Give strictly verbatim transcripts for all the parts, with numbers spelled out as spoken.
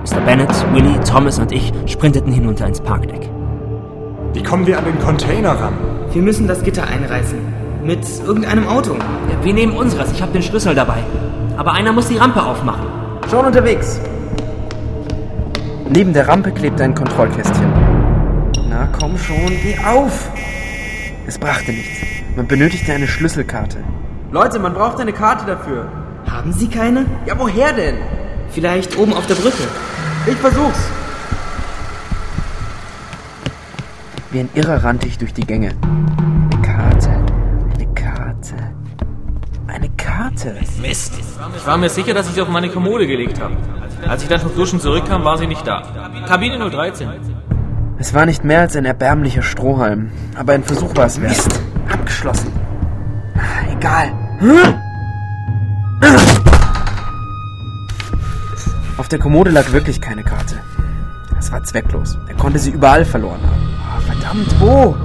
Mister Bennett, Willy, Thomas und ich sprinteten hinunter ins Parkdeck. Wie kommen wir an den Container ran? Wir müssen das Gitter einreißen. Mit irgendeinem Auto. Ja, wir nehmen unseres. Ich habe den Schlüssel dabei. Aber einer muss die Rampe aufmachen. Schon unterwegs. Neben der Rampe klebte ein Kontrollkästchen. Na komm schon, geh auf! Es brachte nichts. Man benötigte eine Schlüsselkarte. Leute, man braucht eine Karte dafür. Haben Sie keine? Ja, woher denn? Vielleicht oben auf der Brücke. Ich versuch's. Wie ein Irrer rannte ich durch die Gänge. Eine Karte, eine Karte, eine Karte. Mist. Ich war mir sicher, dass ich sie auf meine Kommode gelegt habe. Als ich dann vom Duschen zurückkam, war sie nicht da. Kabine null dreizehn. Es war nicht mehr als ein erbärmlicher Strohhalm, aber ein Versuch war es wert. Mist, abgeschlossen. Egal. Auf der Kommode lag wirklich keine Karte. Es war zwecklos. Er konnte sie überall verloren haben. Oh, verdammt, wo?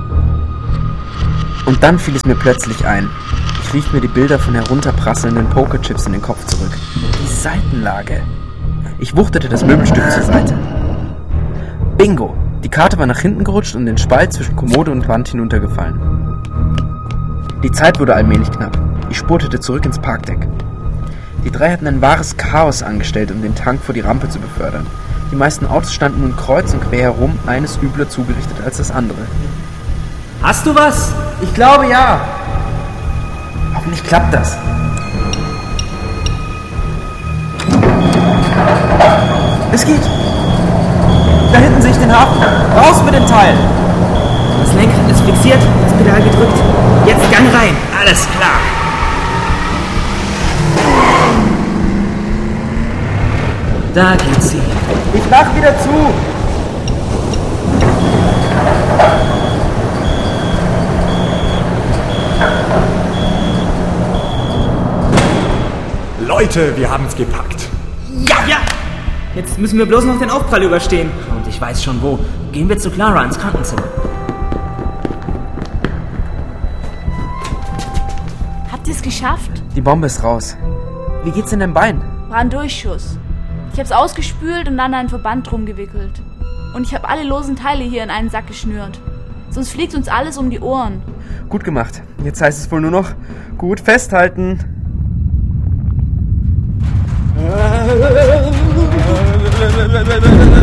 Und dann fiel es mir plötzlich ein. Ich rief mir die Bilder von herunterprasselnden Pokerchips in den Kopf zurück. Die Seitenlage. Ich wuchtete das Möbelstück zur Seite. Bingo! Die Karte war nach hinten gerutscht und in den Spalt zwischen Kommode und Wand hinuntergefallen. Die Zeit wurde allmählich knapp. Ich spurtete zurück ins Parkdeck. Die drei hatten ein wahres Chaos angestellt, um den Tank vor die Rampe zu befördern. Die meisten Autos standen nun kreuz und quer herum, eines übler zugerichtet als das andere. Hast du was? Ich glaube ja. Hoffentlich klappt das. Es geht. Da hinten sehe ich den Hafen. Raus mit dem Teil. Das Lenkrad ist fixiert, das Pedal gedrückt. Jetzt Gang rein. Alles klar. Da geht sie. Ich mach wieder zu. Leute, wir haben's gepackt. Ja, ja. Jetzt müssen wir bloß noch den Aufprall überstehen. Und ich weiß schon wo. Gehen wir zu Clara ins Krankenzimmer. Habt ihr es geschafft? Die Bombe ist raus. Wie geht's in deinem Bein? War ein Durchschuss. Ich hab's ausgespült und dann einen Verband drum gewickelt. Und ich habe alle losen Teile hier in einen Sack geschnürt. Sonst fliegt uns alles um die Ohren. Gut gemacht. Jetzt heißt es wohl nur noch gut festhalten. Äh,